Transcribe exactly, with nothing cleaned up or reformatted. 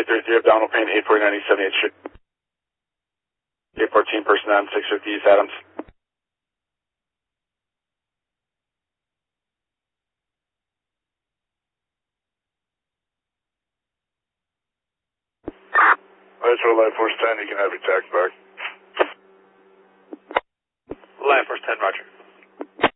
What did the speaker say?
three three, abdominal pain, eight forty-nine, East seventy-eighth Street. eight fourteen, person on six fifty East Adams. That's for Life Force ten, you can have your tax back. Life Force ten, roger.